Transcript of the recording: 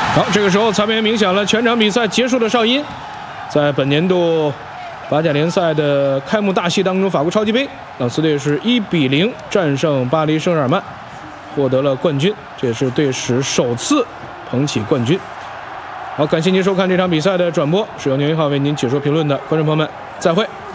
好，这个时候裁判员鸣响了全场比赛结束的哨音。在本年度法甲联赛的开幕大戏当中，法国超级杯，朗斯队是1比0战胜巴黎圣日耳曼，获得了冠军，这也是队史首次捧起冠军。好，感谢您收看这场比赛的转播，是由牛一号为您解说评论的观众朋友们，再会。